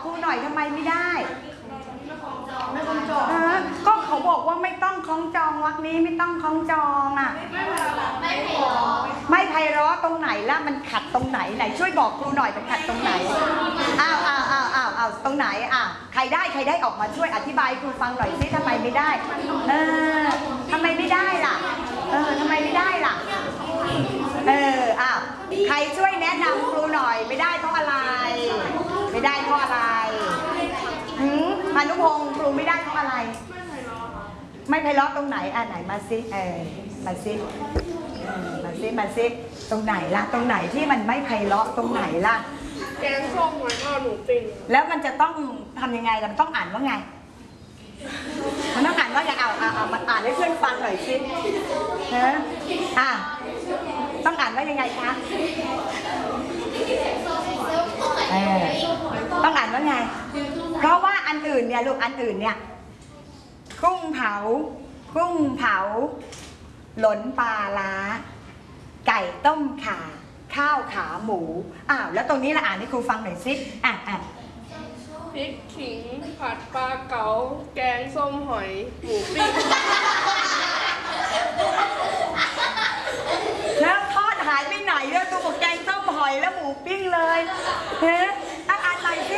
ครูหน่อยทำไมไม่ได้ก็เขาบอกว่าไม่ต้องคล้องจองวรรคนี้ไม่ต้องคล้องจองอ่ะไม่ไพเราะตรงไหนล่ะมันขัดตรงไหนไหนช่วยบอกครูหน่อยมันขัดตรงไหนอ้าวตรงไหนใครได้ออกมาช่วยอธิบายครูฟังหน่อยสิทำไมไม่ได้ทำไมไม่ได้ล่ะทำไมไม่ได้ล่ะใครช่วยแนะนำครูหน่อยไม่ได้เพราะอะไรไม่ได้เพราะอะไรพานุพงศ์ครูไม่ได้เพราะอะไรไม่ไพเราะตรงไหนไหนมาซิมาซิตรงไหนล่ะตรงไหนที่มันไม่ไพเราะตรงไหนล่ะแกงส้มหอยทอดหมูปิ้งแล้วมันจะต้องทำยังไงล่ะมันต้องอ่านว่าไงมันต้องอ่านว่าไงมันอ่านให้เพื่อนฟังหน่อยสิต้องอ่านว่ายังไงคะต้องอ่านว่าไงเพราะว่าอันอื่นเนี่ยลูกอันอื่นเนี่ยกุ้งเผาหลนปลาล้าไก่ต้มข่าข้าวขาหมูแล้วตรงนี้ละอ่านให้ครูฟังหน่อยสิพริกขิงผัดปลาเก๋าแกงส้มหอยหมูปิ้งแล้วทอดหายไปไหนแล้วตัวแกงส้มหอยแล้วหมูปิ้งเลยต้องอ่านหน่อยสิ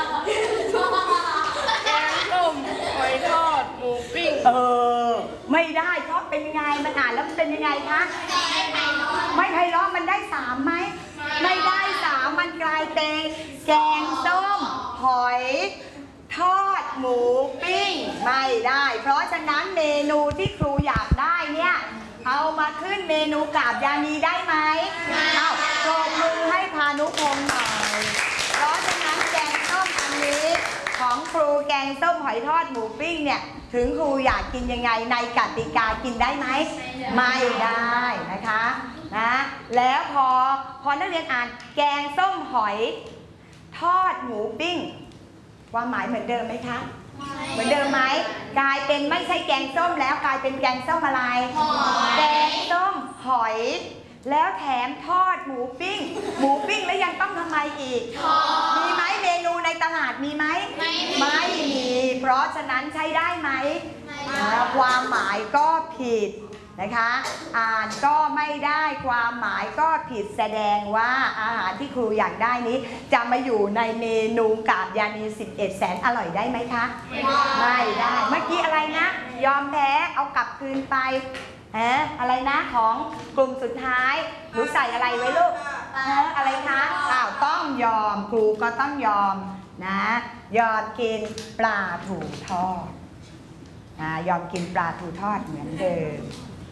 แกงส้มหอยทอดหมูปิ้งไม่ได้เพราะเป็นยังไงมันอ่านแล้วมันเป็นยังไงคะไม่ไพเราะมันได้3ไหมไม่ได้3มันกลายเป็นแกงส้มหอยทอดหมูปิ้งไม่ได้เพราะฉะนั้นเมนูที่ครูอยากได้เนี่ยเอามาขึ้นเมนูกาบยานีได้ไหมปรบมือให้พานุพงศ์หน่อยเพราะฉะนั้นแกงส้มอันนี้ของครูแกงส้มหอยทอดหมูปิ้งเนี่ยถึงครูอยากกินยังไงในกติกากินได้ไหมไม่ได้นะคะแล้วพอนักเรียนอ่านแกงส้มหอยทอดหมูปิ้งความหมายเหมือนเดิมไหมคะเหมือนเดิมไหมกลายเป็นไม่ใช่แกงส้มแล้วกลายเป็นแกงส้มอะไรแกงส้มหอยแล้วแถมทอดหมูปิ้งแล้วยังต้องทำไมอีกมีไหมเมนูในตลาดมีไหมไม่มีเพราะฉะนั้นใช้ได้ไหมความหมายก็ผิดนะคะอ่านก็ไม่ได้ความหมายก็ผิดแสดงว่าอาหารที่ครูอยากได้นี้จะมาอยู่ในเมนูกาบยานี11 แสนอร่อยได้ไหมคะไม่ได้เมื่อกี้อะไรนะยอมแพ้เอากลับคืนไปอะไรนะของกลุ่มสุดท้ายหนูใส่อะไรไว้ลูกอะไรคะต้องยอมครูก็ต้องยอมนะยอมกินปลาถูทอดยอมกินปลาถูทอดเหมือนเดิม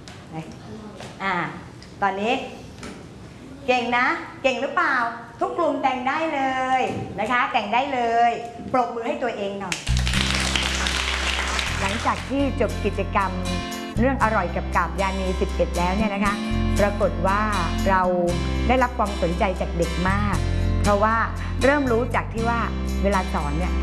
ตอนนี้เก่งนะเก่งหรือเปล่าทุกกลุ่มแต่งได้เลยนะคะแต่งได้เลยปรบมือให้ตัวเองหน่อยหลังจากที่จบกิจกรรมเรื่องอร่อยกับกาบยานี11แล้วเนี่ยนะคะปรากฏว่าเราได้รับความสนใจจากเด็กมากเพราะว่าเริ่มรู้จากที่ว่าเวลาสอนเนี่ย